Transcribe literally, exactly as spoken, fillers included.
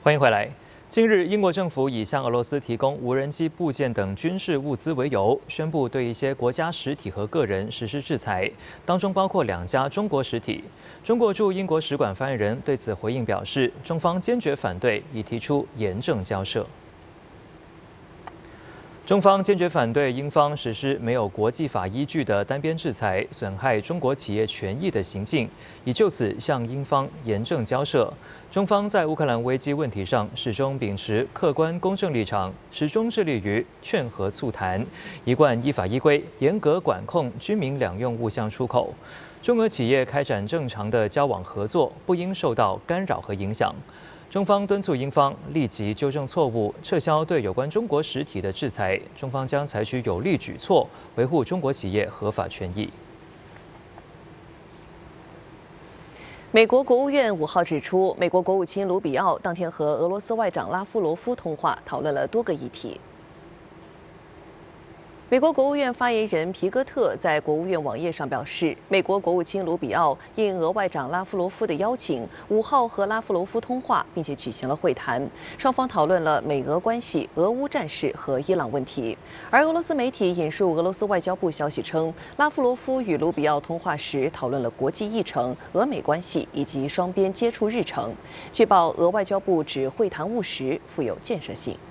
欢迎回来。近日，英国政府以向俄罗斯提供无人机部件等军事物资为由，宣布对一些国家实体和个人实施制裁，当中包括两家中国实体。中国驻英国使馆发言人对此回应表示，中方坚决反对，已提出严正交涉。 中方坚决反对英方实施没有国际法依据的单边制裁、损害中国企业权益的行径，已就此向英方严正交涉。中方在乌克兰危机问题上始终秉持客观公正立场，始终致力于劝和促谈，一贯依法依规、严格管控军民两用物项出口。中俄企业开展正常的交往合作，不应受到干扰和影响。 中方敦促英方立即纠正错误，撤销对有关中国实体的制裁。中方将采取有力举措，维护中国企业合法权益。 美国国务院五号指出，美国国务卿卢比奥当天和俄罗斯外长拉夫罗夫通话，讨论了多个议题。 美国国务院发言人皮戈特在国务院网页上表示，美国国务卿卢比奥应俄外长拉夫罗夫的邀请，五号和拉夫罗夫通话，并且举行了会谈，双方讨论了美俄关系、俄乌战事和伊朗问题。而俄罗斯媒体引述俄罗斯外交部消息称，拉夫罗夫与卢比奥通话时讨论了国际议程、俄美关系以及双边接触日程。据报，俄外交部指会谈务实，富有建设性。